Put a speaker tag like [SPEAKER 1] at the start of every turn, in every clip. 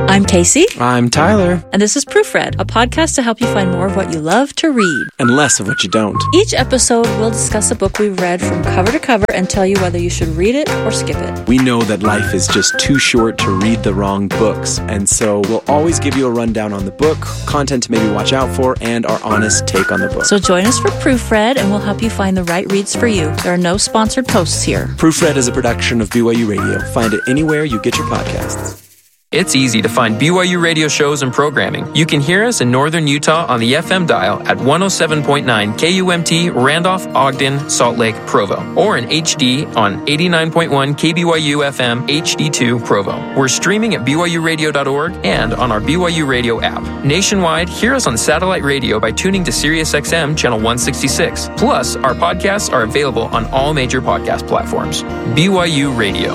[SPEAKER 1] I'm Casey.
[SPEAKER 2] I'm Tyler.
[SPEAKER 1] And this is Proofread, a podcast to help you find more of what you love to read.
[SPEAKER 2] And less of what you don't.
[SPEAKER 1] Each episode, we'll discuss a book we've read from cover to cover and tell you whether you should read it or skip it.
[SPEAKER 2] We know that life is just too short to read the wrong books, and so we'll always give you a rundown on the book, content to maybe watch out for, and our honest take on the book.
[SPEAKER 1] So join us for Proofread, and we'll help you find the right reads for you. There are no sponsored posts here.
[SPEAKER 2] Proofread is a production of BYU Radio. Find it anywhere you get your podcasts.
[SPEAKER 3] It's easy to find BYU radio shows and programming. You can hear us in northern Utah on the FM dial at 107.9 KUMT, Randolph, Ogden, Salt Lake, Provo, or in HD on 89.1 KBYU FM HD2 Provo. We're streaming at BYURadio.org and on our BYU Radio app. Nationwide, hear us on satellite radio by tuning to SiriusXM channel 166. Plus, our podcasts are available on all major podcast platforms. BYU Radio.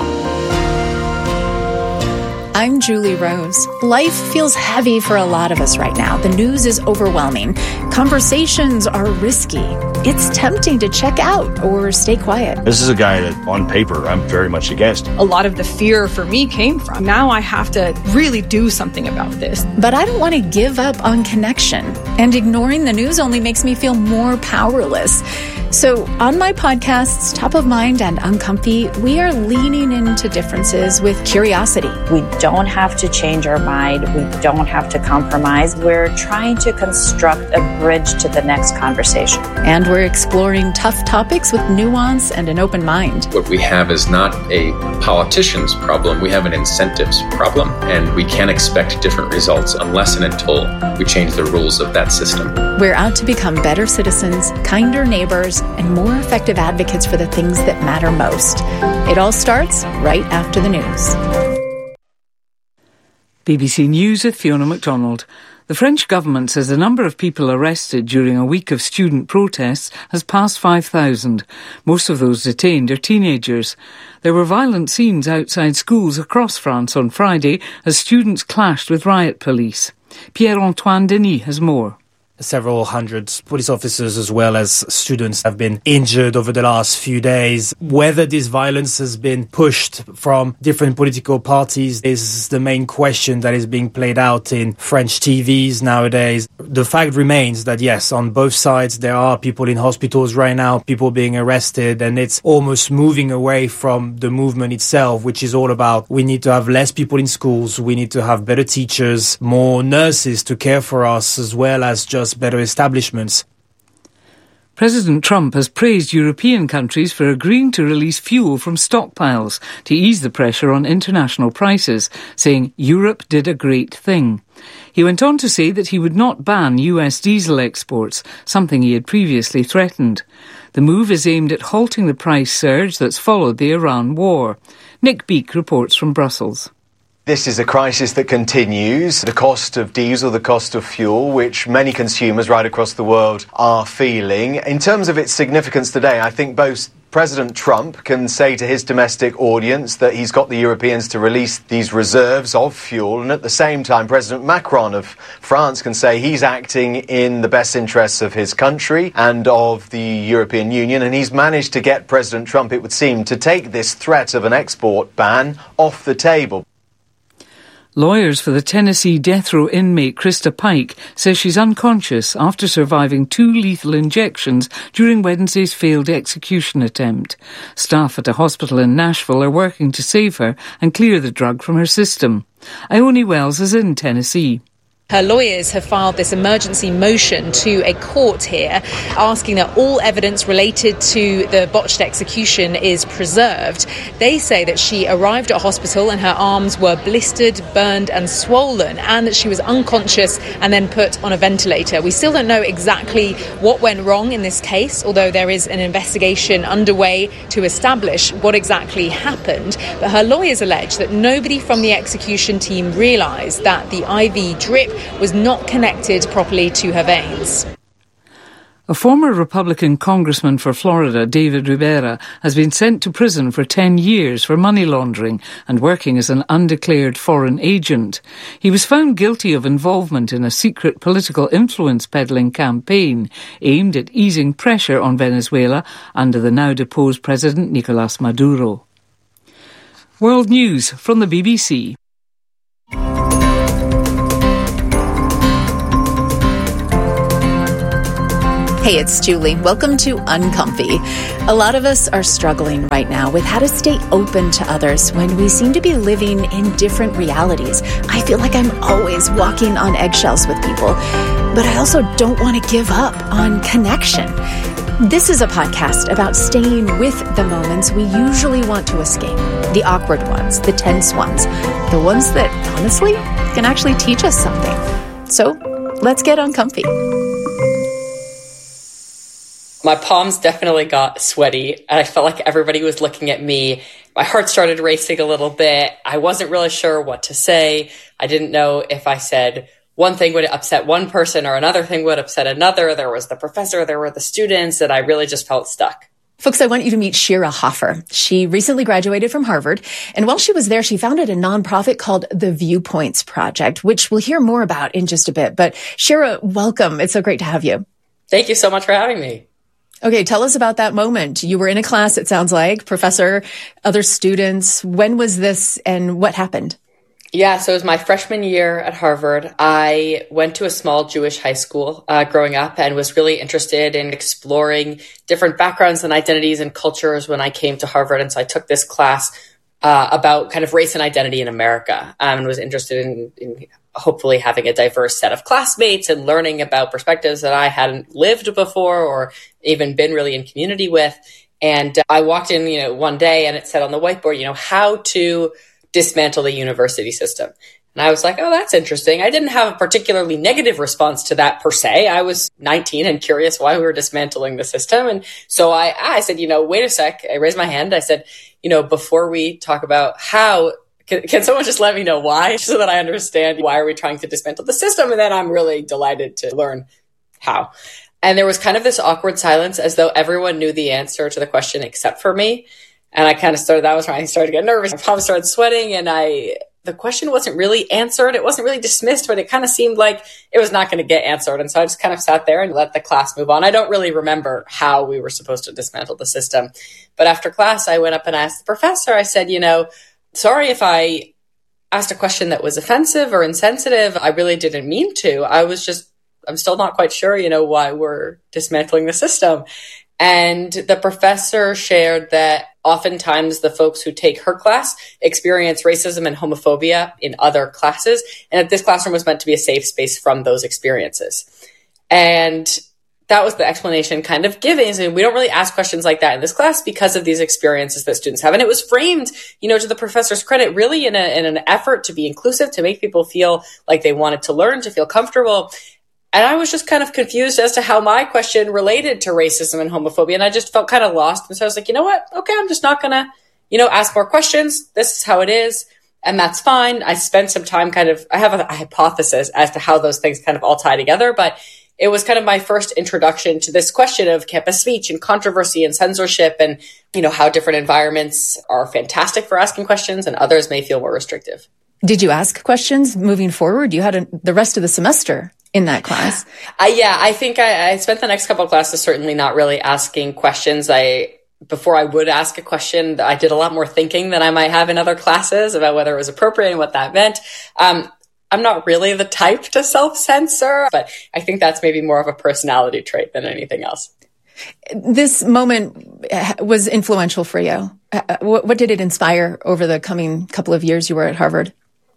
[SPEAKER 4] I'm Julie Rose. Life feels heavy for a lot of us right now. The news is overwhelming. Conversations are risky. It's tempting to check out or stay quiet.
[SPEAKER 5] This is a guy that, on paper, I'm very much against.
[SPEAKER 6] A lot of the fear for me came from, now I have to really do something about this.
[SPEAKER 4] But I don't want to give up on connection. And ignoring the news only makes me feel more powerless. So on my podcasts, Top of Mind and Uncomfy, we are leaning into differences with curiosity.
[SPEAKER 7] We don't have to change our mind. We don't have to compromise. We're trying to construct a bridge to the next conversation.
[SPEAKER 4] And we're exploring tough topics with nuance and an open mind.
[SPEAKER 8] What we have is not a politician's problem. We have an incentives problem. And we can't expect different results unless and until we change the rules of that system.
[SPEAKER 4] We're out to become better citizens, kinder neighbors, and more effective advocates for the things that matter most. It all starts right after the news.
[SPEAKER 9] BBC News with Fiona MacDonald. The French government says the number of people arrested during a week of student protests has passed 5,000. Most of those detained are teenagers. There were violent scenes outside schools across France on Friday as students clashed with riot police. Pierre-Antoine Denis has more.
[SPEAKER 10] Several hundred police officers as well as students have been injured over the last few days. Whether this violence has been pushed from different political parties is the main question that is being played out in French TVs nowadays. The fact remains that yes, on both sides there are people in hospitals right now, people being arrested, and it's almost moving away from the movement itself, which is all about we need to have less people in schools, we need to have better teachers, more nurses to care for us, as well as just better establishments.
[SPEAKER 9] President Trump has praised European countries for agreeing to release fuel from stockpiles to ease the pressure on international prices, saying Europe did a great thing. He went on to say that he would not ban US diesel exports, something he had previously threatened. The move is aimed at halting the price surge that's followed the Iran war. Nick Beake reports from Brussels.
[SPEAKER 11] This is a crisis that continues. The cost of diesel, the cost of fuel, which many consumers right across the world are feeling. In terms of its significance today, I think both President Trump can say to his domestic audience that he's got the Europeans to release these reserves of fuel, and at the same time President Macron of France can say he's acting in the best interests of his country and of the European Union, and he's managed to get President Trump, it would seem, to take this threat of an export ban off the table.
[SPEAKER 9] Lawyers for the Tennessee death row inmate Krista Pike says she's unconscious after surviving 2 lethal injections during Wednesday's failed execution attempt. Staff at a hospital in Nashville are working to save her and clear the drug from her system. Ione Wells is in Tennessee.
[SPEAKER 6] Her lawyers have filed this emergency motion to a court here, asking that all evidence related to the botched execution is preserved. They say that she arrived at hospital and her arms were blistered, burned and swollen, and that she was unconscious and then put on a ventilator. We still don't know exactly what went wrong in this case, although there is an investigation underway to establish what exactly happened. But her lawyers allege that nobody from the execution team realised that the IV drip was not connected properly to her veins.
[SPEAKER 9] A former Republican congressman for Florida, David Rivera, has been sent to prison for 10 years for money laundering and working as an undeclared foreign agent. He was found guilty of involvement in a secret political influence peddling campaign aimed at easing pressure on Venezuela under the now-deposed President Nicolás Maduro. World News from the BBC.
[SPEAKER 4] Hey, it's Julie. Welcome to Uncomfy. A lot of us are struggling right now with how to stay open to others when we seem to be living in different realities. I feel like I'm always walking on eggshells with people, but I also don't want to give up on connection. This is a podcast about staying with the moments we usually want to escape. The awkward ones, the tense ones, the ones that honestly can actually teach us something. So let's get uncomfy.
[SPEAKER 12] My palms definitely got sweaty, and I felt like everybody was looking at me. My heart started racing a little bit. I wasn't really sure what to say. I didn't know if I said one thing would upset one person or another thing would upset another. There was the professor, there were the students, and I really just felt stuck.
[SPEAKER 4] Folks, I want you to meet Shira Hoffer. She recently graduated from Harvard, and while she was there, she founded a nonprofit called the Viewpoints Project, which we'll hear more about in just a bit. But Shira, welcome. It's so great to have you.
[SPEAKER 12] Thank you so much for having me.
[SPEAKER 4] Okay, tell us about that moment. You were in a class, it sounds like, professor, other students. When was this and what happened?
[SPEAKER 12] Yeah, so it was my freshman year at Harvard. I went to a small Jewish high school growing up and was really interested in exploring different backgrounds and identities and cultures when I came to Harvard. And so I took this class about kind of race and identity in America and was interested in hopefully having a diverse set of classmates and learning about perspectives that I hadn't lived before or even been really in community with. And I walked in, one day and it said on the whiteboard, how to dismantle the university system. And I was like, oh, that's interesting. I didn't have a particularly negative response to that per se. I was 19 and curious why we were dismantling the system. And so I said, wait a sec. I raised my hand. I said, before we talk about how, can someone just let me know why so that I understand why are we trying to dismantle the system? And then I'm really delighted to learn how. And there was kind of this awkward silence as though everyone knew the answer to the question except for me. And I kind of started to get nervous. My palms started sweating and the question wasn't really answered. It wasn't really dismissed, but it kind of seemed like it was not going to get answered. And so I just kind of sat there and let the class move on. I don't really remember how we were supposed to dismantle the system. But after class, I went up and asked the professor, I said, sorry if I asked a question that was offensive or insensitive. I really didn't mean to. I'm still not quite sure, why we're dismantling the system. And the professor shared that oftentimes the folks who take her class experience racism and homophobia in other classes, and that this classroom was meant to be a safe space from those experiences. And that was the explanation kind of given. So we don't really ask questions like that in this class because of these experiences that students have. And it was framed, to the professor's credit, really in an effort to be inclusive, to make people feel like they wanted to learn, to feel comfortable. And I was just kind of confused as to how my question related to racism and homophobia. And I just felt kind of lost. And so I was like, you know what? Okay, I'm just not going to, ask more questions. This is how it is. And that's fine. I spent some time I have a hypothesis as to how those things kind of all tie together. But it was kind of my first introduction to this question of campus speech and controversy and censorship and, how different environments are fantastic for asking questions and others may feel more restrictive.
[SPEAKER 4] Did you ask questions moving forward? You had the rest of the semester in that class.
[SPEAKER 12] I think I spent the next couple of classes certainly not really asking questions. Before I would ask a question, I did a lot more thinking than I might have in other classes about whether it was appropriate and what that meant. I'm not really the type to self-censor, but I think that's maybe more of a personality trait than anything else.
[SPEAKER 4] This moment was influential for you. What did it inspire over the coming couple of years you were at Harvard?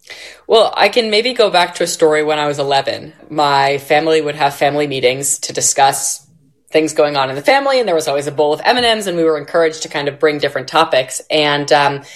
[SPEAKER 12] Well, I can maybe go back to a story when I was 11. My family would have family meetings to discuss things going on in the family, and there was always a bowl of M&Ms, and we were encouraged to kind of bring different topics. And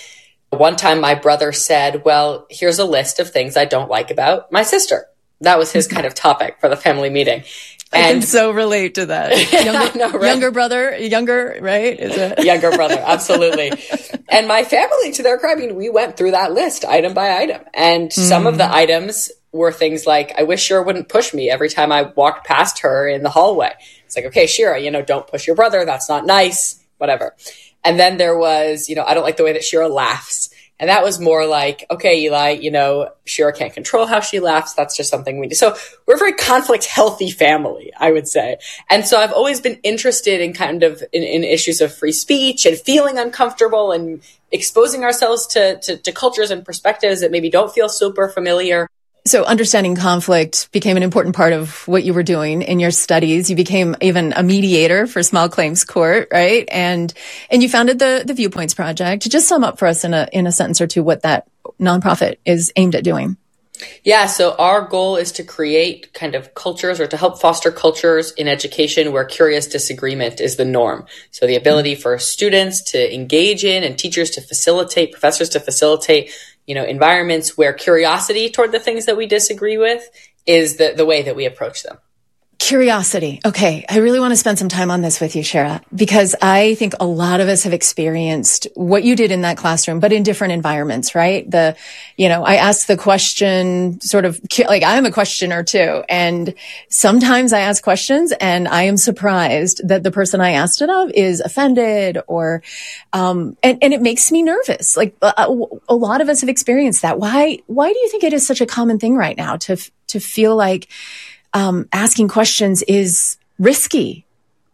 [SPEAKER 12] one time my brother said, well, here's a list of things I don't like about my sister. That was his kind of topic for the family meeting.
[SPEAKER 4] I can so relate to that. Younger brother, right? Is it?
[SPEAKER 12] Younger brother, absolutely. And my family, to their credit, we went through that list item by item. And some of the items were things like, I wish Shira wouldn't push me every time I walked past her in the hallway. It's like, okay, Shira, don't push your brother. That's not nice, whatever. And then there was, I don't like the way that Shira laughs. And that was more like, okay, Eli, Shira can't control how she laughs. That's just something we do. So we're a very conflict healthy family, I would say. And so I've always been interested in kind of in issues of free speech and feeling uncomfortable and exposing ourselves to cultures and perspectives that maybe don't feel super familiar.
[SPEAKER 4] So understanding conflict became an important part of what you were doing in your studies. You became even a mediator for Small Claims Court, right? And you founded the Viewpoints Project. Just sum up for us in a sentence or two what that nonprofit is aimed at doing.
[SPEAKER 12] Yeah, so our goal is to create kind of cultures or to help foster cultures in education where curious disagreement is the norm. So the ability for students to engage in and teachers to facilitate, professors to facilitate, environments where curiosity toward the things that we disagree with is the way that we approach them.
[SPEAKER 4] Curiosity. Okay. I really want to spend some time on this with you, Shara, because I think a lot of us have experienced what you did in that classroom, but in different environments, right? I ask the question sort of like I'm a questioner too. And sometimes I ask questions and I am surprised that the person I asked it of is offended or, and it makes me nervous. Like a lot of us have experienced that. Why do you think it is such a common thing right now to feel like, asking questions is risky?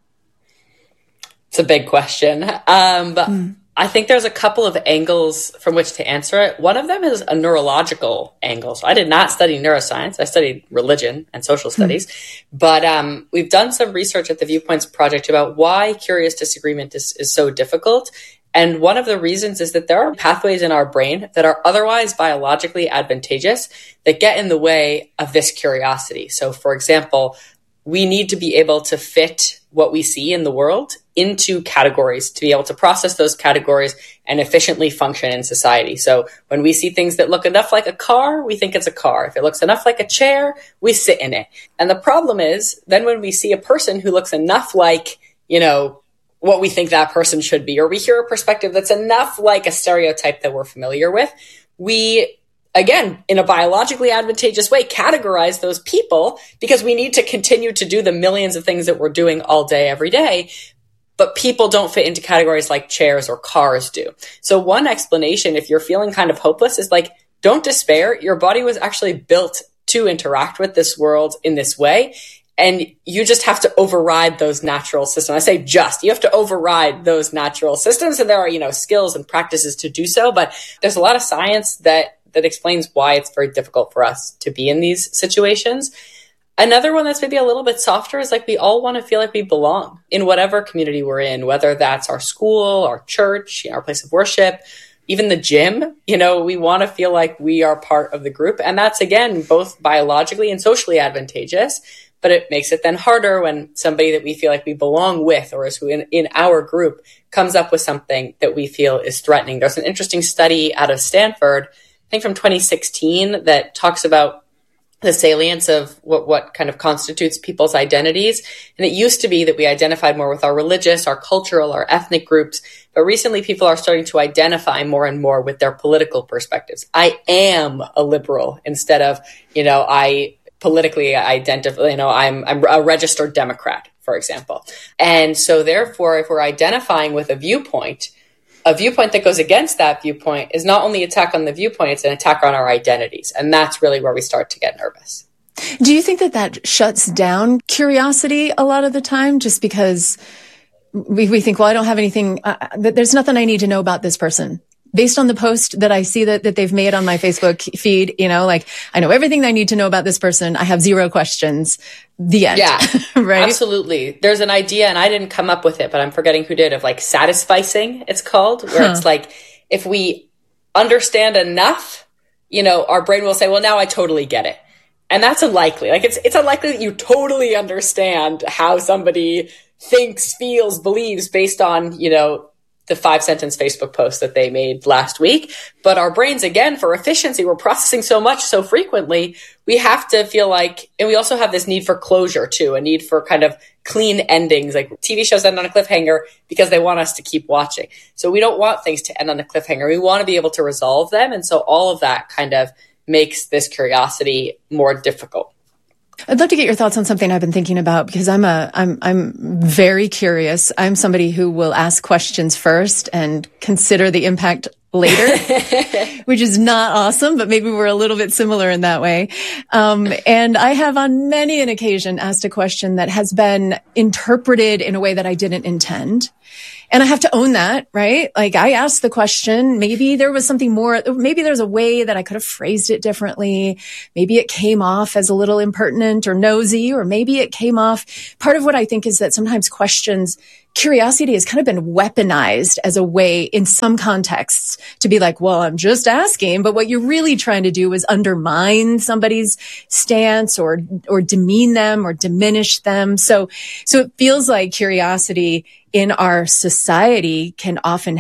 [SPEAKER 12] It's a big question. I think there's a couple of angles from which to answer it. One of them is a neurological angle. So I did not study neuroscience. I studied religion and social studies. But we've done some research at the Viewpoints Project about why curious disagreement is so difficult. And one of the reasons is that there are pathways in our brain that are otherwise biologically advantageous that get in the way of this curiosity. So, for example, we need to be able to fit what we see in the world into categories to be able to process those categories and efficiently function in society. So when we see things that look enough like a car, we think it's a car. If it looks enough like a chair, we sit in it. And the problem is then when we see a person who looks enough like, what we think that person should be, or we hear a perspective that's enough like a stereotype that we're familiar with, we, again, in a biologically advantageous way, categorize those people because we need to continue to do the millions of things that we're doing all day, every day. But people don't fit into categories like chairs or cars do. So one explanation, if you're feeling kind of hopeless, is like, don't despair. Your body was actually built to interact with this world in this way. And you just have to override those natural systems. I say you have to override those natural systems. And there are, skills and practices to do so. But there's a lot of science that explains why it's very difficult for us to be in these situations. Another one that's maybe a little bit softer is like we all want to feel like we belong in whatever community we're in, whether that's our school, our church, our place of worship, even the gym. We want to feel like we are part of the group. And that's, again, both biologically and socially advantageous. But it makes it then harder when somebody that we feel like we belong with or is who in our group comes up with something that we feel is threatening. There's an interesting study out of Stanford, I think from 2016, that talks about the salience of what kind of constitutes people's identities. And it used to be that we identified more with our religious, our cultural, our ethnic groups. But recently people are starting to identify more and more with their political perspectives. I am a liberal instead of, I politically identify, I'm a registered Democrat, for example. And so therefore, if we're identifying with a viewpoint that goes against that viewpoint is not only an attack on the viewpoint, it's an attack on our identities. And that's really where we start to get nervous.
[SPEAKER 4] Do you think that shuts down curiosity a lot of the time just because we think, well, I don't have anything, there's nothing I need to know about this person? Based on the post that I see that they've made on my Facebook feed, I know everything I need to know about this person. I have zero questions. The end.
[SPEAKER 12] Yeah,
[SPEAKER 4] right?
[SPEAKER 12] Absolutely. There's an idea, and I didn't come up with it, but I'm forgetting who did, of like satisficing, it's called, where it's like, if we understand enough, our brain will say, well, now I totally get it. And that's unlikely. Like it's unlikely that you totally understand how somebody thinks, feels, believes based on, the 5-sentence Facebook post that they made last week. But our brains, again, for efficiency, we're processing so much so frequently, we have to feel like, and we also have this need for closure too, a need for kind of clean endings. Like TV shows end on a cliffhanger because they want us to keep watching. So we don't want things to end on a cliffhanger. We want to be able to resolve them. And so all of that kind of makes this curiosity more difficult.
[SPEAKER 4] I'd love to get your thoughts on something I've been thinking about because I'm very curious. I'm somebody who will ask questions first and consider the impact later, which is not awesome, but maybe we're a little bit similar in that way. And I have on many an occasion asked a question that has been interpreted in a way that I didn't intend. And I have to own that, right? Like I asked the question, maybe there was something more, maybe there's a way that I could have phrased it differently. Maybe it came off as a little impertinent or nosy, or maybe it came off. Part of what I think is that sometimes curiosity has kind of been weaponized as a way in some contexts to be like, well, I'm just asking, but what you're really trying to do is undermine somebody's stance or demean them or diminish them. So it feels like curiosity in our society can often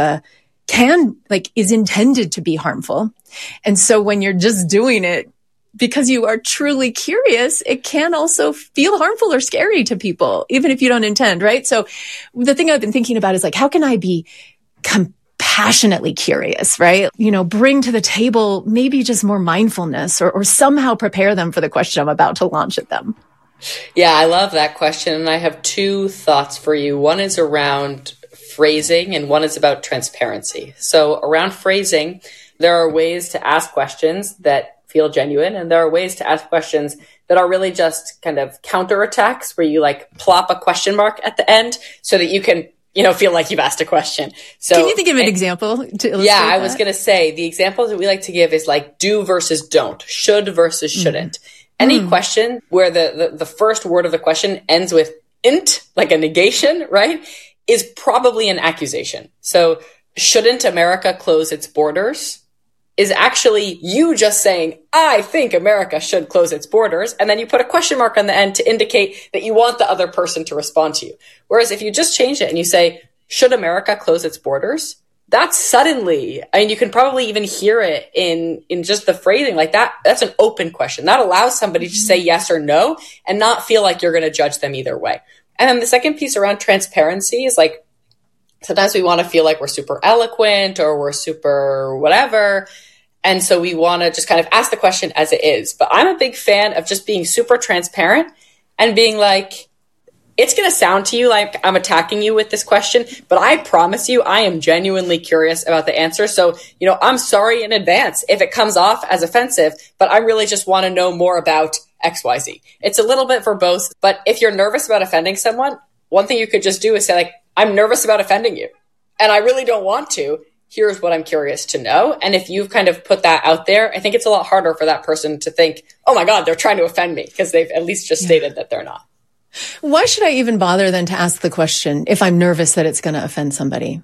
[SPEAKER 4] is intended to be harmful. And so when you're just doing it because you are truly curious, it can also feel harmful or scary to people, even if you don't intend, right? So the thing I've been thinking about is like, how can I be compassionately curious, right? Bring to the table maybe just more mindfulness or somehow prepare them for the question I'm about to launch at them.
[SPEAKER 12] Yeah, I love that question. And I have two thoughts for you. One is around phrasing and one is about transparency. So around phrasing, there are ways to ask questions that feel genuine, and there are ways to ask questions that are really just kind of counterattacks where you like plop a question mark at the end so that you can, feel like you've asked a question. So
[SPEAKER 4] can you think of an example to illustrate
[SPEAKER 12] Yeah, I
[SPEAKER 4] that?
[SPEAKER 12] was going to say the examples that we like to give is like do versus don't, should versus shouldn't. Any question where the first word of the question ends with int, like a negation, right, is probably an accusation. So shouldn't America close its borders is actually you just saying, I think America should close its borders. And then you put a question mark on the end to indicate that you want the other person to respond to you. Whereas if you just change it and you say, should America close its borders? That's suddenly, you can probably even hear it in just the phrasing like that. That's an open question. That allows somebody to say yes or no and not feel like you're going to judge them either way. And then the second piece around transparency is like, sometimes we want to feel like we're super eloquent or we're super whatever. And so we want to just kind of ask the question as it is. But I'm a big fan of just being super transparent and being like, it's going to sound to you like I'm attacking you with this question, but I promise you I am genuinely curious about the answer. So, I'm sorry in advance if it comes off as offensive, but I really just want to know more about XYZ. It's a little bit for both. But if you're nervous about offending someone, one thing you could just do is say like, I'm nervous about offending you and I really don't want to. Here's what I'm curious to know. And if you've kind of put that out there, I think it's a lot harder for that person to think, oh my God, they're trying to offend me, because they've at least just stated that they're not.
[SPEAKER 4] Why should I even bother then to ask the question if I'm nervous that it's going to offend somebody?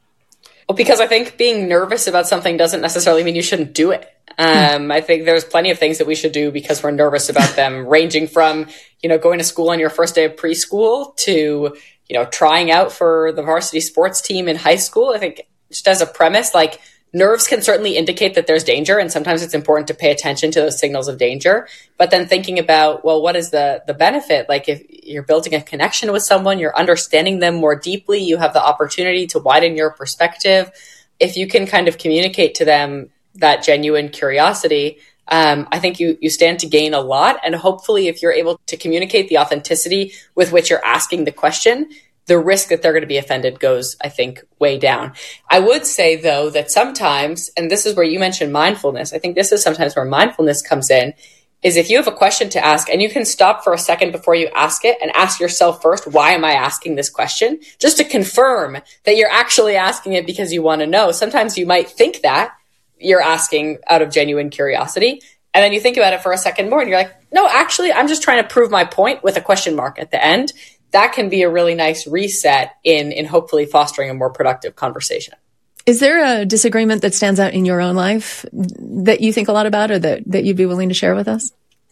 [SPEAKER 12] Well, because I think being nervous about something doesn't necessarily mean you shouldn't do it. I think there's plenty of things that we should do because we're nervous about them, ranging from, going to school on your first day of preschool to, trying out for the varsity sports team in high school. I think just as a premise, like nerves can certainly indicate that there's danger. And sometimes it's important to pay attention to those signals of danger. But then thinking about, well, what is the benefit? Like if you're building a connection with someone, you're understanding them more deeply, you have the opportunity to widen your perspective. If you can kind of communicate to them that genuine curiosity, I think you stand to gain a lot. And hopefully if you're able to communicate the authenticity with which you're asking the question, the risk that they're going to be offended goes, I think, way down. I would say, though, that sometimes, and this is where you mentioned mindfulness, I think this is sometimes where mindfulness comes in, is if you have a question to ask and you can stop for a second before you ask it and ask yourself first, why am I asking this question? Just to confirm that you're actually asking it because you want to know. Sometimes you might think that you're asking out of genuine curiosity, and then you think about it for a second more and you're like, no, actually, I'm just trying to prove my point with a question mark at the end. That can be a really nice reset in hopefully fostering a more productive conversation.
[SPEAKER 4] Is there a disagreement that stands out in your own life that you think a lot about or that you'd be willing to share with us?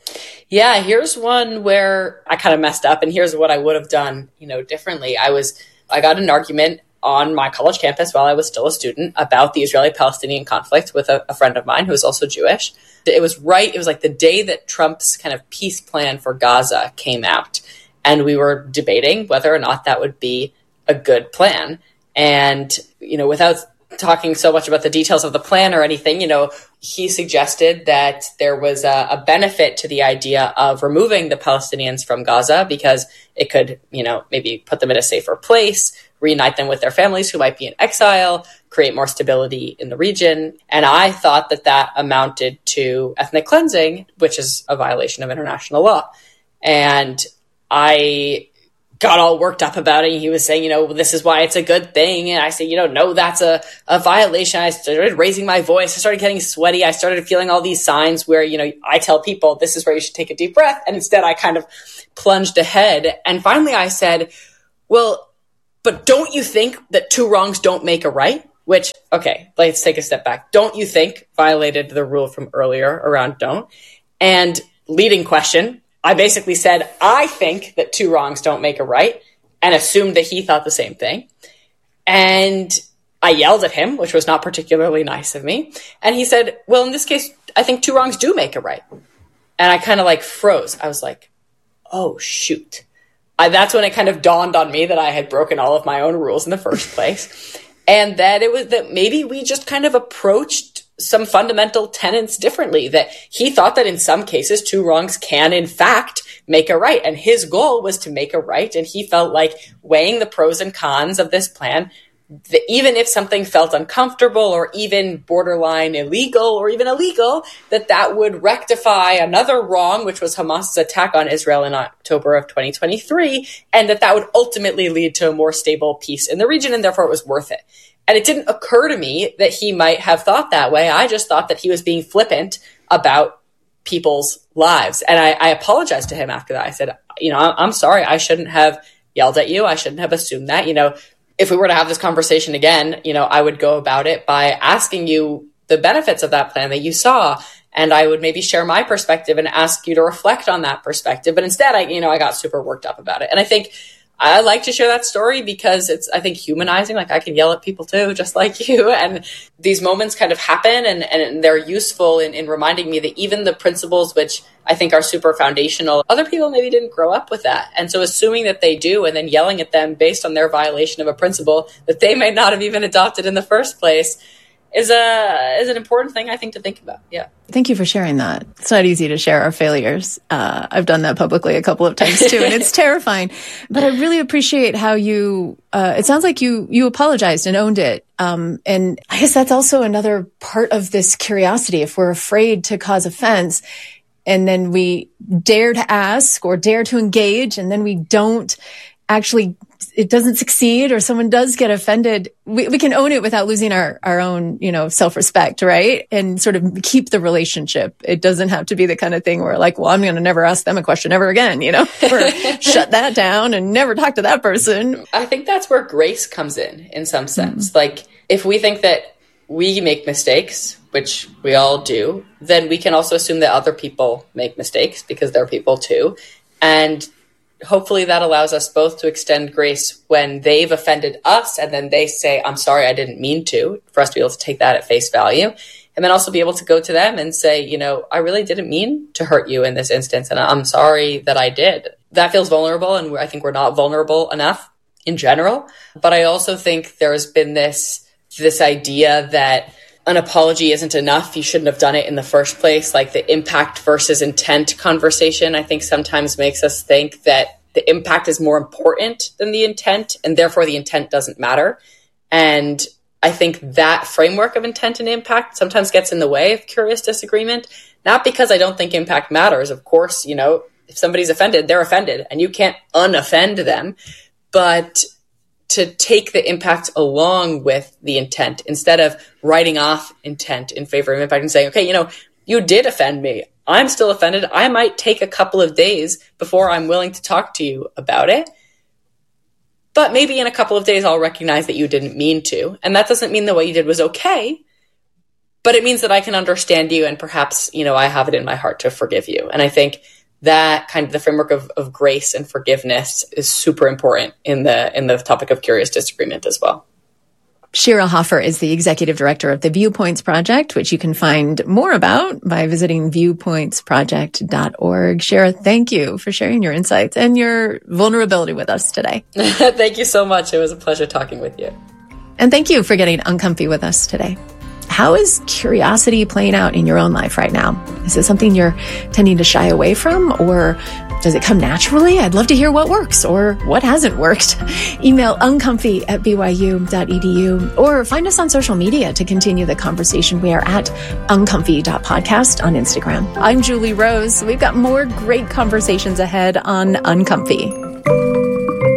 [SPEAKER 12] Yeah, here's one where I kind of messed up, and here's what I would have done, differently. I got in an argument on my college campus while I was still a student about the Israeli-Palestinian conflict with a friend of mine who is also Jewish. It was like the day that Trump's kind of peace plan for Gaza came out. And we were debating whether or not that would be a good plan. And, without talking so much about the details of the plan or anything, he suggested that there was a benefit to the idea of removing the Palestinians from Gaza because it could, maybe put them in a safer place, reunite them with their families who might be in exile, create more stability in the region. And I thought that amounted to ethnic cleansing, which is a violation of international law. And I got all worked up about it. He was saying, this is why it's a good thing. And I said, no, that's a violation. I started raising my voice. I started getting sweaty. I started feeling all these signs where, I tell people this is where you should take a deep breath. And instead I kind of plunged ahead. And finally I said, well, but don't you think that two wrongs don't make a right? Which, okay, let's take a step back. Don't you think violated the rule from earlier around don't? And leading question, I basically said, I think that two wrongs don't make a right, and assumed that he thought the same thing. And I yelled at him, which was not particularly nice of me. And he said, well, in this case, I think two wrongs do make a right. And I kind of froze. I was like, oh, shoot. That's when it kind of dawned on me that I had broken all of my own rules in the first place. And that it was that maybe we just kind of approached some fundamental tenets differently, that he thought that in some cases two wrongs can in fact make a right. And his goal was to make a right. And he felt like weighing the pros and cons of this plan, that even if something felt uncomfortable or even borderline illegal or even illegal, that would rectify another wrong, which was Hamas's attack on Israel in October of 2023, and that would ultimately lead to a more stable peace in the region, and therefore it was worth it. And it didn't occur to me that he might have thought that way. I just thought that he was being flippant about people's lives. And I apologized to him after that. I said, I'm sorry. I shouldn't have yelled at you. I shouldn't have assumed that. If we were to have this conversation again, I would go about it by asking you the benefits of that plan that you saw. And I would maybe share my perspective and ask you to reflect on that perspective. But instead, I got super worked up about it. And I think I like to share that story because it's, I think, humanizing. I can yell at people too, just like you. And these moments kind of happen and they're useful in reminding me that even the principles which I think are super foundational, other people maybe didn't grow up with that. And so assuming that they do and then yelling at them based on their violation of a principle that they may not have even adopted in the first place is an important thing, I think, to think about. Yeah.
[SPEAKER 4] Thank you for sharing that. It's not easy to share our failures. I've done that publicly a couple of times too, and it's terrifying. But I really appreciate how you, it sounds like you apologized and owned it. And I guess that's also another part of this curiosity. If we're afraid to cause offense and then we dare to ask or dare to engage and then we don't actually, it doesn't succeed or someone does get offended, we can own it without losing our own, self-respect, right? And sort of keep the relationship. It doesn't have to be the kind of thing where well, I'm going to never ask them a question ever again, or shut that down and never talk to that person.
[SPEAKER 12] I think that's where grace comes in some sense. Mm-hmm. If we think that we make mistakes, which we all do, then we can also assume that other people make mistakes because they're people too. And hopefully that allows us both to extend grace when they've offended us and then they say, I'm sorry, I didn't mean to, for us to be able to take that at face value. And then also be able to go to them and say, I really didn't mean to hurt you in this instance. And I'm sorry that I did. That feels vulnerable. And I think we're not vulnerable enough in general. But I also think there's been this idea that an apology isn't enough. You shouldn't have done it in the first place. The impact versus intent conversation, I think sometimes makes us think that the impact is more important than the intent, and therefore the intent doesn't matter. And I think that framework of intent and impact sometimes gets in the way of curious disagreement, not because I don't think impact matters. Of course, if somebody's offended, they're offended, and you can't unoffend them. But to take the impact along with the intent instead of writing off intent in favor of impact and saying, okay, you did offend me. I'm still offended. I might take a couple of days before I'm willing to talk to you about it. But maybe in a couple of days, I'll recognize that you didn't mean to. And that doesn't mean that what you did was okay, but it means that I can understand you and perhaps, I have it in my heart to forgive you. And I think that kind of the framework of grace and forgiveness is super important in the topic of curious disagreement as well.
[SPEAKER 4] Shira Hoffer is the executive director of the Viewpoints Project, which you can find more about by visiting viewpointsproject.org. Shira, thank you for sharing your insights and your vulnerability with us today.
[SPEAKER 12] Thank you so much. It was a pleasure talking with you.
[SPEAKER 4] And thank you for getting uncomfy with us today. How is curiosity playing out in your own life right now? Is it something you're tending to shy away from, or does it come naturally? I'd love to hear what works or what hasn't worked. Email uncomfy@byu.edu or find us on social media to continue the conversation. We are at uncomfy.podcast on Instagram. I'm Julie Rose. We've got more great conversations ahead on Uncomfy.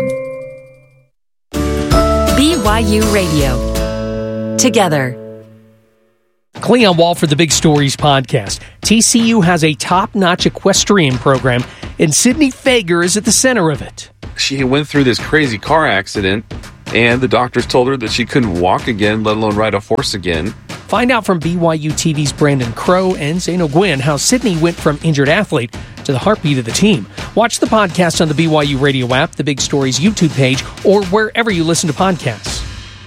[SPEAKER 13] BYU Radio. Together.
[SPEAKER 14] Cleon Wall for the Big Stories podcast. TCU has a top-notch equestrian program, and Sydney Fager is at the center of it.
[SPEAKER 15] She went through this crazy car accident, and the doctors told her that she couldn't walk again, let alone ride a horse again.
[SPEAKER 14] Find out from BYU TV's Brandon Crow and Zaino Gwynn how Sydney went from injured athlete to the heartbeat of the team. Watch the podcast on the BYU Radio app, the Big Stories YouTube page, or wherever you listen to podcasts.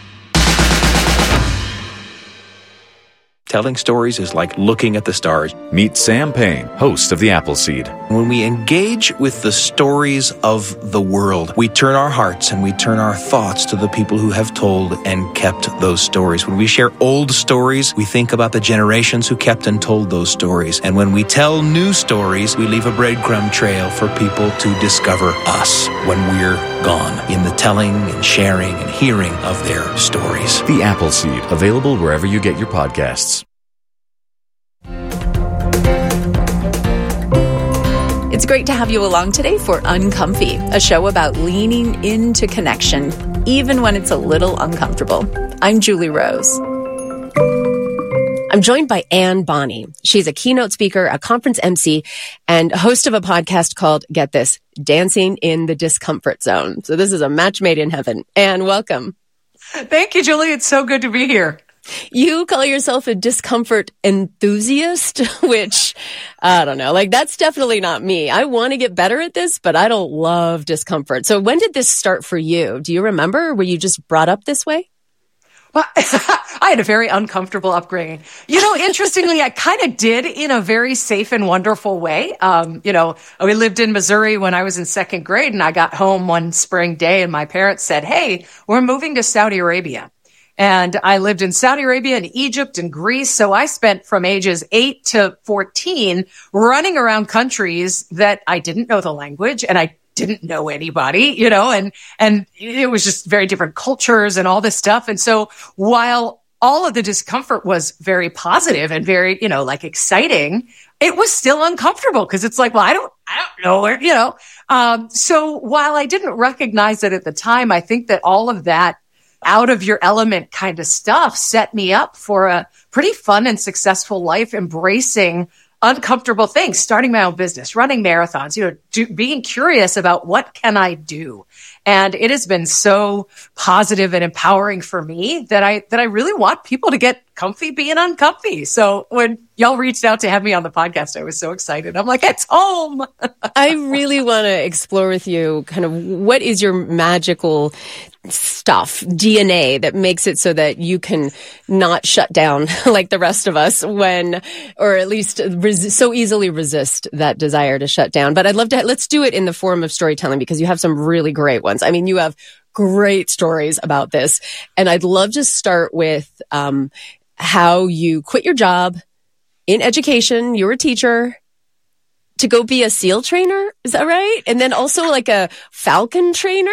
[SPEAKER 16] Telling stories is like looking at the stars.
[SPEAKER 17] Meet Sam Payne, host of The Appleseed.
[SPEAKER 16] When we engage with the stories of the world, we turn our hearts and we turn our thoughts to the people who have told and kept those stories. When we share old stories, we think about the generations who kept and told those stories. And when we tell new stories, we leave a breadcrumb trail for people to discover us when we're gone in the telling and sharing and hearing of their stories.
[SPEAKER 17] The Appleseed, available wherever you get your podcasts.
[SPEAKER 4] It's great to have you along today for Uncomfy, a show about leaning into connection, even when it's a little uncomfortable. I'm Julie Rose.
[SPEAKER 18] I'm joined by Anne Bonny. She's a keynote speaker, a conference MC, and host of a podcast called, get this, Dancing in the Discomfort Zone. So this is a match made in heaven. Anne, welcome.
[SPEAKER 19] Thank you, Julie. It's so good to be here.
[SPEAKER 18] You call yourself a discomfort enthusiast, which, I don't know, like that's definitely not me. I want to get better at this, but I don't love discomfort. So when did this start for you? Do you remember? Were you just brought up this way?
[SPEAKER 19] Well, I had a very uncomfortable upbringing. You know, interestingly, I kind of did in a very safe and wonderful way. We lived in Missouri when I was in second grade, and I got home one spring day and my parents said, "Hey, we're moving to Saudi Arabia." And I lived in Saudi Arabia and Egypt and Greece. So I spent from ages 8 to 14 running around countries that I didn't know the language and I didn't know anybody, and it was just very different cultures and all this stuff. And so while all of the discomfort was very positive and very, exciting, it was still uncomfortable because it's like, well, I don't know where, so while I didn't recognize it at the time, I think that all of that out of your element kind of stuff set me up for a pretty fun and successful life, embracing uncomfortable things, starting my own business, running marathons, being curious about what can I do. And it has been so positive and empowering for me that I really want people to get comfy being uncomfy. So when y'all reached out to have me on the podcast, I was so excited. I'm like, it's home.
[SPEAKER 18] I really want to explore with you kind of what is your magical stuff, DNA, that makes it so that you can not shut down like the rest of us or at least so easily resist that desire to shut down. But I'd love to, let's do it in the form of storytelling because you have some really great ones. I mean, you have great stories about this. And I'd love to start with how you quit your job in education. You were a teacher to go be a SEAL trainer. Is that right? And then also like a Falcon trainer.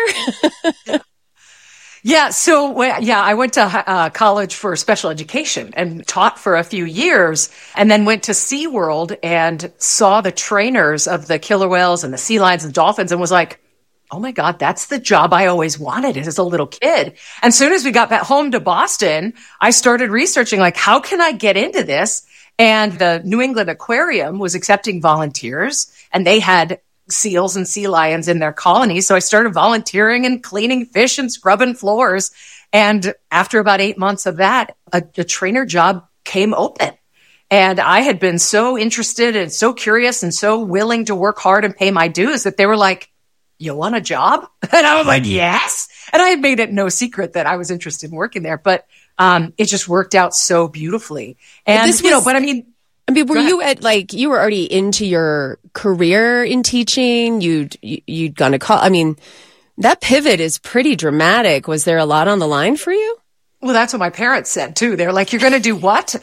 [SPEAKER 19] Yeah. So, I went to college for special education and taught for a few years and then went to SeaWorld and saw the trainers of the killer whales and the sea lions and dolphins and was like, oh my God, that's the job I always wanted as a little kid. And as soon as we got back home to Boston, I started researching, like, how can I get into this? And the New England Aquarium was accepting volunteers and they had seals and sea lions in their colonies. So I started volunteering and cleaning fish and scrubbing floors. And after about 8 months of that, a trainer job came open. And I had been so interested and so curious and so willing to work hard and pay my dues that they were like, you want a job? And I was like, yes. And I had made it no secret that I was interested in working there, but it just worked out so beautifully. And,
[SPEAKER 18] were you you were already into your career in teaching? You'd gone to college. I mean, that pivot is pretty dramatic. Was there a lot on the line for you?
[SPEAKER 19] Well, that's what my parents said too. They're like, you're going to do what?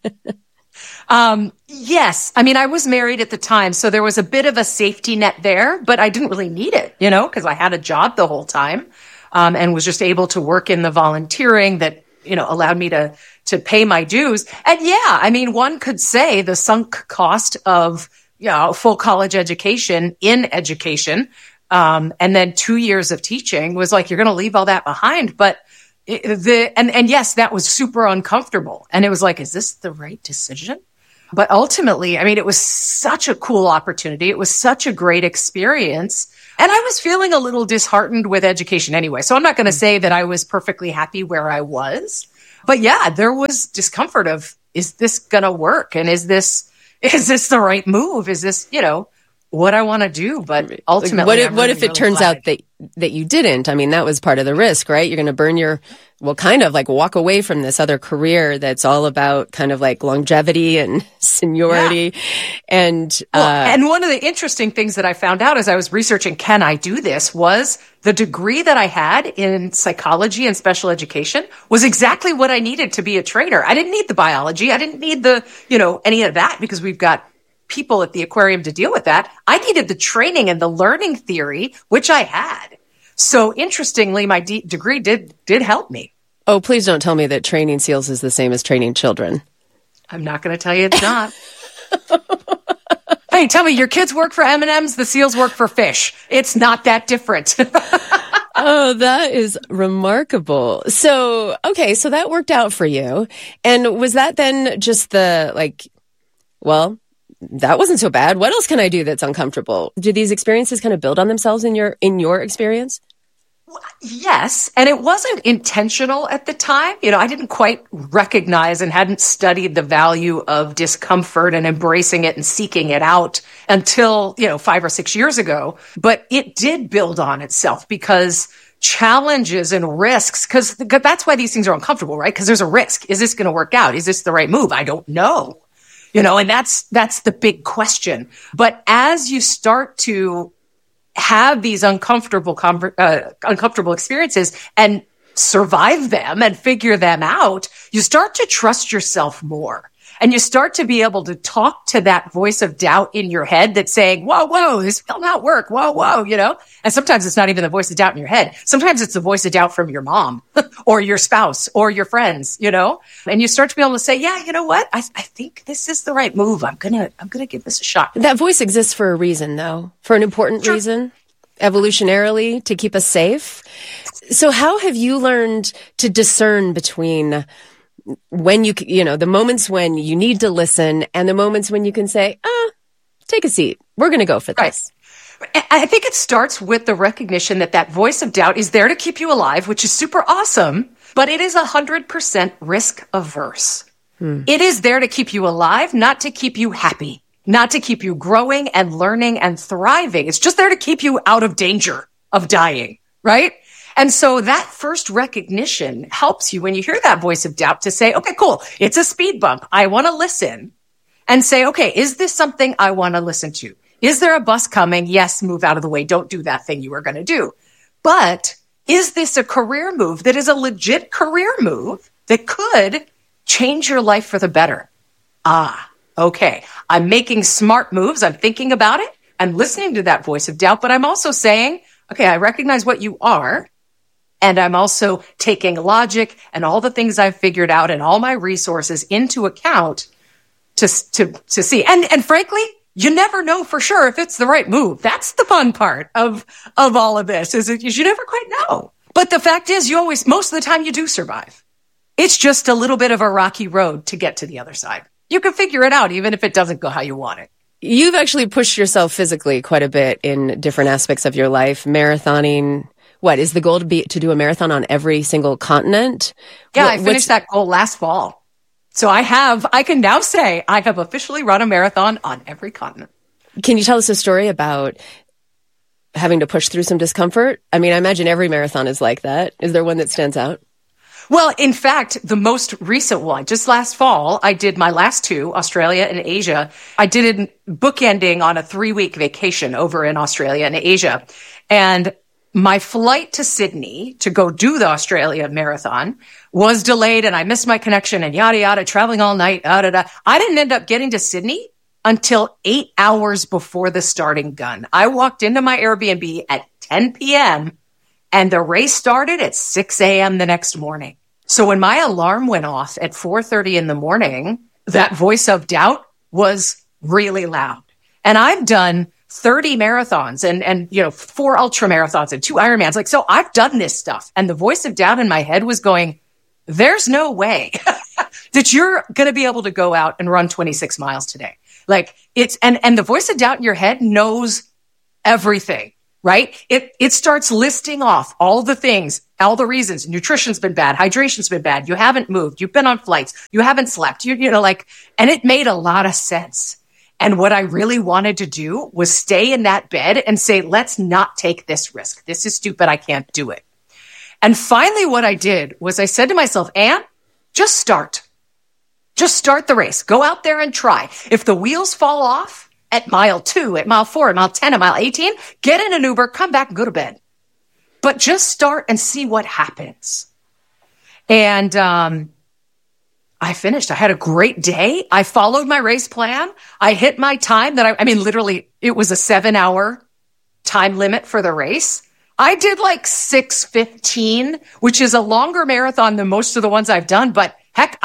[SPEAKER 19] Yes. I mean, I was married at the time, so there was a bit of a safety net there, but I didn't really need it, because I had a job the whole time, and was just able to work in the volunteering that, allowed me to pay my dues. And one could say the sunk cost of, full college education in education, and then 2 years of teaching was like, you're going to leave all that behind. But And yes, that was super uncomfortable. And it was like, is this the right decision? But ultimately, I mean, it was such a cool opportunity. It was such a great experience. And I was feeling a little disheartened with education anyway. So I'm not going to say that I was perfectly happy where I was. But yeah, there was discomfort of, is this going to work? And is this the right move? Is this, what I want to do? But ultimately,
[SPEAKER 18] what if it turns out that you didn't? I mean, that was part of the risk, right? You're going to burn kind of like walk away from this other career that's all about kind of like longevity and seniority. Yeah. And
[SPEAKER 19] one of the interesting things that I found out as I was researching, can I do this, was the degree that I had in psychology and special education was exactly what I needed to be a trainer. I didn't need the biology. I didn't need any of that, because we've got people at the aquarium to deal with that. I needed the training and the learning theory, which I had. So interestingly, my degree did help me.
[SPEAKER 18] Oh, please don't tell me that training seals is the same as training children.
[SPEAKER 19] I'm not going to tell you it's not. Hey, tell me, your kids work for M&Ms, the seals work for fish. It's not that different.
[SPEAKER 18] Oh, that is remarkable. So, okay, so that worked out for you. And was that then just that wasn't so bad. What else can I do that's uncomfortable? Do these experiences kind of build on themselves in your experience?
[SPEAKER 19] Yes. And it wasn't intentional at the time. I didn't quite recognize and hadn't studied the value of discomfort and embracing it and seeking it out until, 5 or 6 years ago. But it did build on itself, because challenges and risks, because that's why these things are uncomfortable, right? Because there's a risk. Is this going to work out? Is this the right move? I don't know. And that's the big question. But as you start to have these uncomfortable experiences and survive them and figure them out, you start to trust yourself more. And you start to be able to talk to that voice of doubt in your head that's saying, whoa, this will not work. Whoa, And sometimes it's not even the voice of doubt in your head. Sometimes it's the voice of doubt from your mom or your spouse or your friends, And you start to be able to say, yeah, you know what? I think this is the right move. I'm going to give this a shot.
[SPEAKER 18] That voice exists for a reason, though, for an important reason, evolutionarily, to keep us safe. So how have you learned to discern between when the moments when you need to listen and the moments when you can say, take a seat. We're going to go for this.
[SPEAKER 19] Right. I think it starts with the recognition that voice of doubt is there to keep you alive, which is super awesome, but it is 100% risk averse. It is there to keep you alive, not to keep you happy, not to keep you growing and learning and thriving. It's just there to keep you out of danger of dying, right? And so that first recognition helps you when you hear that voice of doubt to say, okay, cool. It's a speed bump. I want to listen and say, okay, is this something I want to listen to? Is there a bus coming? Yes, move out of the way. Don't do that thing you were going to do. But is this a career move that is a legit career move that could change your life for the better? Okay. I'm making smart moves. I'm thinking about it. I'm listening to that voice of doubt, but I'm also saying, okay, I recognize what you are. And I'm also taking logic and all the things I've figured out and all my resources into account to see. And frankly, you never know for sure if it's the right move. That's the fun part of all of this, is you never quite know. But the fact is, most of the time you do survive. It's just a little bit of a rocky road to get to the other side. You can figure it out even if it doesn't go how you want it.
[SPEAKER 18] You've actually pushed yourself physically quite a bit in different aspects of your life, marathoning. What is the goal to do a marathon on every single continent?
[SPEAKER 19] Yeah, I finished that goal last fall. So I can now say I have officially run a marathon on every continent.
[SPEAKER 18] Can you tell us a story about having to push through some discomfort? I mean, I imagine every marathon is like that. Is there one that stands out?
[SPEAKER 19] Well, in fact, the most recent one, just last fall, I did my last two, Australia and Asia. I did it bookending on a 3-week vacation over in Australia and Asia. And my flight to Sydney to go do the Australia marathon was delayed, and I missed my connection and yada, yada, traveling all night. I didn't end up getting to Sydney until 8 hours before the starting gun. I walked into my Airbnb at 10 p.m. and the race started at 6 a.m. the next morning. So when my alarm went off at 4:30 in the morning, that voice of doubt was really loud. And I've done 30 marathons and 4 ultra marathons and 2 Ironmans. Like, so I've done this stuff. And the voice of doubt in my head was going, there's no way that you're going to be able to go out and run 26 miles today. Like and the voice of doubt in your head knows everything, right? It starts listing off all the things, all the reasons. Nutrition's been bad. Hydration's been bad. You haven't moved. You've been on flights. You haven't slept. And it made a lot of sense. And what I really wanted to do was stay in that bed and say, let's not take this risk. This is stupid. I can't do it. And finally, what I did was I said to myself, Anne, just start. Just start the race. Go out there and try. If the wheels fall off at mile 2, at mile 4, at mile 10, at mile 18, get in an Uber, come back and go to bed. But just start and see what happens. And I finished. I had a great day. I followed my race plan. I hit my time that literally, it was a 7-hour time limit for the race. I did like 6:15, which is a longer marathon than most of the ones I've done. But heck,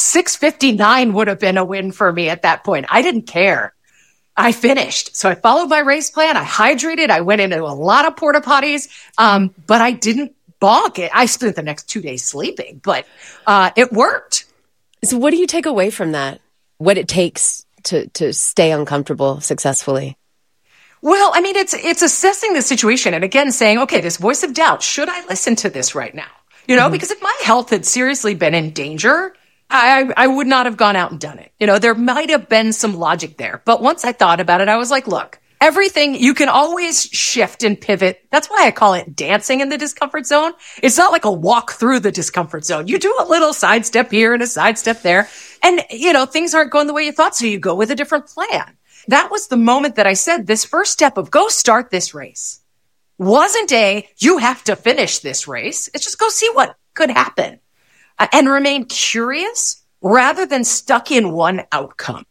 [SPEAKER 19] 6:59 would have been a win for me at that point. I didn't care. I finished. So I followed my race plan. I hydrated. I went into a lot of porta potties. But I didn't bonk it. I spent the next 2 days sleeping, but it worked.
[SPEAKER 18] So what do you take away from that? What it takes to stay uncomfortable successfully?
[SPEAKER 19] Well, I mean, it's assessing the situation and again saying, okay, this voice of doubt, should I listen to this right now? Because if my health had seriously been in danger, I would not have gone out and done it. There might have been some logic there. But once I thought about it, I was like, look, everything, you can always shift and pivot. That's why I call it dancing in the discomfort zone. It's not like a walk through the discomfort zone. You do a little sidestep here and a sidestep there. And, things aren't going the way you thought. So you go with a different plan. That was the moment that I said this first step of go start this race wasn't you have to finish this race. It's just go see what could happen and remain curious rather than stuck in one outcome.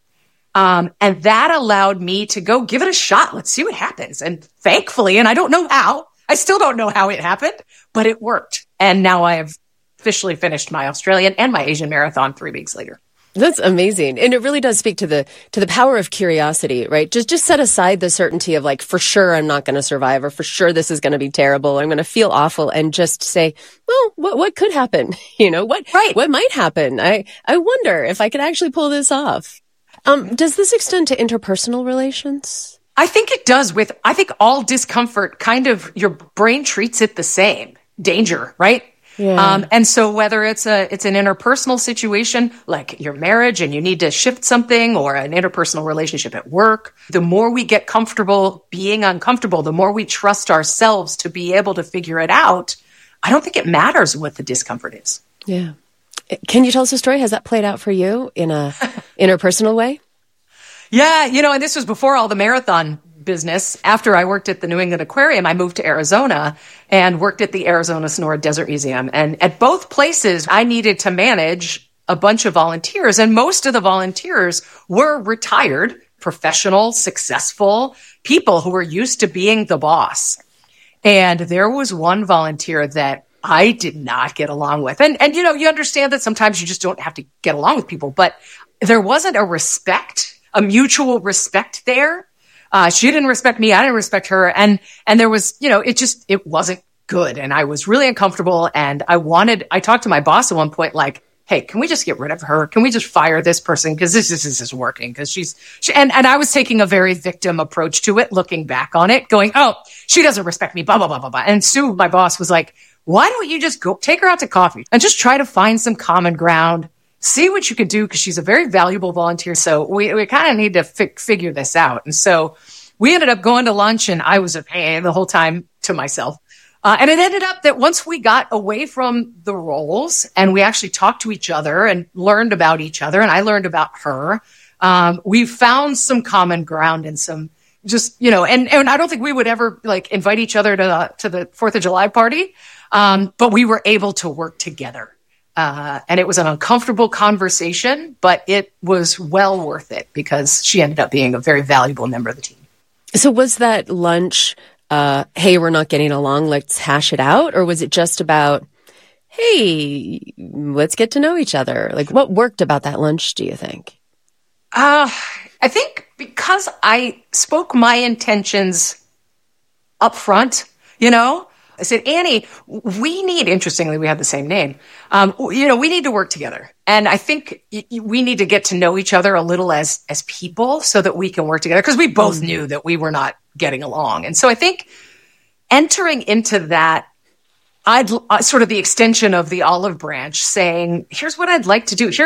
[SPEAKER 19] And that allowed me to go give it a shot. Let's see what happens. And thankfully, and I still don't know how it happened, but it worked. And now I have officially finished my Australian and my Asian marathon 3 weeks later.
[SPEAKER 18] That's amazing. And it really does speak to the power of curiosity, right? Just set aside the certainty of like, for sure I'm not going to survive, or for sure this is going to be terrible. I'm going to feel awful, and just say, well, what could happen? What might happen? I wonder if I could actually pull this off. Does this extend to interpersonal relations?
[SPEAKER 19] I think it does. I think all discomfort, kind of your brain treats it the same. Danger, right? Yeah. And so whether it's an interpersonal situation like your marriage and you need to shift something, or an interpersonal relationship at work, the more we get comfortable being uncomfortable, the more we trust ourselves to be able to figure it out. I don't think it matters what the discomfort is.
[SPEAKER 18] Yeah. Can you tell us a story? Has that played out for you in a interpersonal way?
[SPEAKER 19] Yeah. And this was before all the marathon business. After I worked at the New England Aquarium, I moved to Arizona and worked at the Arizona Sonora Desert Museum. And at both places, I needed to manage a bunch of volunteers. And most of the volunteers were retired, professional, successful people who were used to being the boss. And there was one volunteer that I did not get along with. And you understand that sometimes you just don't have to get along with people, but there wasn't a mutual respect there. She didn't respect me. I didn't respect her. And there was, it wasn't good. And I was really uncomfortable. And I talked to my boss at one point, like, hey, can we just get rid of her? Can we just fire this person? Cause this is working. Cause and I was taking a very victim approach to it, looking back on it, going, oh, she doesn't respect me, blah, blah, blah, blah, blah. And Sue, my boss, was like, why don't you just go take her out to coffee and just try to find some common ground, see what you could do, because she's a very valuable volunteer. So we kind of need to figure this out. And so we ended up going to lunch, and I was the whole time to myself. And it ended up that once we got away from the roles and we actually talked to each other and learned about each other, and I learned about her, we found some common ground and some just, and I don't think we would ever like invite each other to the 4th of July party. But we were able to work together. And it was an uncomfortable conversation, but it was well worth it because she ended up being a very valuable member of the team.
[SPEAKER 18] So was that lunch, hey, we're not getting along, let's hash it out? Or was it just about, hey, let's get to know each other? Like, what worked about that lunch, do you think?
[SPEAKER 19] I think because because I spoke my intentions up front, I said, Annie, interestingly, we have the same name. We need to work together. And I think we need to get to know each other a little as people so that we can work together, because we both knew that we were not getting along. And so I think entering into that, I'd sort of the extension of the olive branch, saying, here's what I'd like to do.